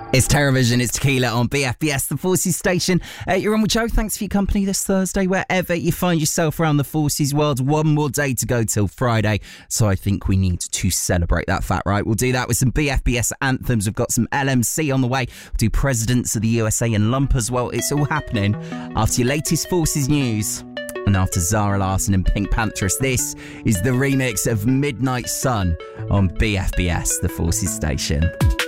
It's TerraVision, it's Tequila on BFBS, the Forces station. You're on with Joe. Thanks for your company this Thursday, wherever you find yourself around the Forces world. One more day to go till Friday, so I think we need to celebrate that fact, right? We'll do that with some BFBS anthems. We've got some LMC on the way. We'll do Presidents of the USA and Lump as well. It's all happening after your latest Forces news. And after Zara Larsson and Pink Panthers, this is the remix of Midnight Sun on BFBS, the Forces station.